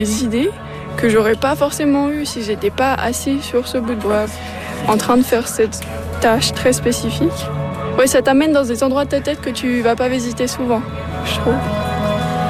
des idées que j'aurais pas forcément eues si j'étais pas assis sur ce bout de bois en train de faire cette tâche très spécifique. Ouais, ça t'amène dans des endroits de ta tête que tu vas pas visiter souvent, je trouve.